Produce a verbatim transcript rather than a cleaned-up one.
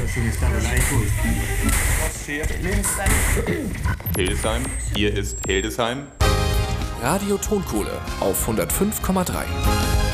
sono stato laico. Hildesheim, hier ist Hildesheim. Radio Tonkohle auf hundertfünf Komma drei.